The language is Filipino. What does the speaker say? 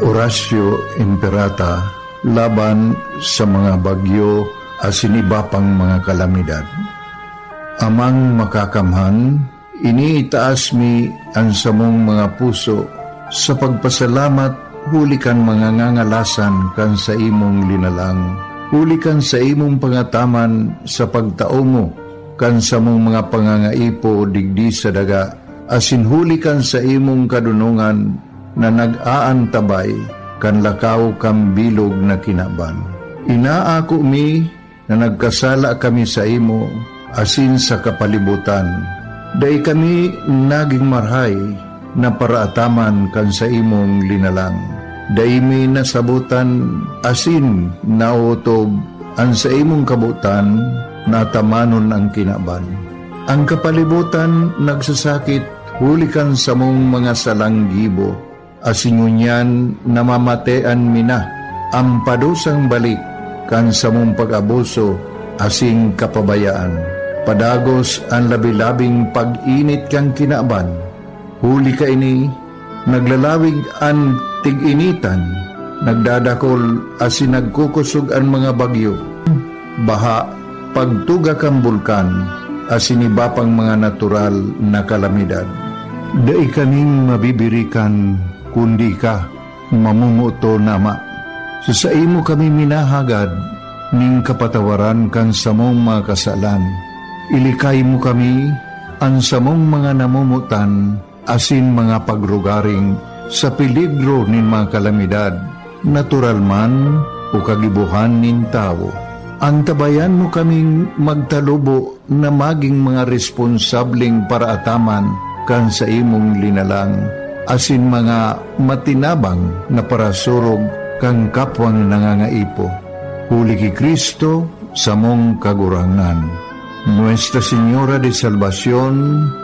Orasyo Imperata laban sa mga bagyo asin iba pang mga kalamidad. Amang makakamhan, iniitaas mi ang samong mga puso sa pagpasalamat huli kan mga ngangalasan kan sa imong linalang. Huli kan sa imong pangataman sa pagtao mo kan sa mong mga pangangaipo digdi sa daga, asin huli kan sa imong kadunungan na nag-aantabay kan lakaw kam bilog na kinaban. Inaako mi na nagkasala kami sa imo asin sa kapalibutan. Day kami naging marhay na paraataman kan sa imong linalang. Day mi nasabutan asin nautob ang sa imong kabutan na tamanon ang kinaban. Ang kapalibutan nagsasakit hulikan sa mong mga salanggibo. Asingunyan namamatean mina ang padusang balik kan sa mong pag-abuso asing kapabayaan. Padagos ang labi-labing pag-init kang kinaban. Huli ka ini, naglalawig ang tig-initan, nagdadakol asin nagkukusog ang mga bagyo. Baha, pagtuga kang bulkan, asin iba pang mga natural na kalamidad. Dai kaming mabibirikan kundi ka, mamumuto nama. Sa imo kami minahagad, ning kapatawaran kan samong mga kasalan. Ilikay mo kami, ang samong mga namumutan, asin mga pagrugaring, sa peligro nin mga kalamidad, natural man o kagibuhan nin tao. Ang tabayan mo kaming magtalubo na maging mga responsableng paraataman kan sa imong linalang, asin mga matinabang na parasurog kang kapwang nangangaipo. Huli ki Kristo sa mong kagurangan. Nuestra Señora de Salvación,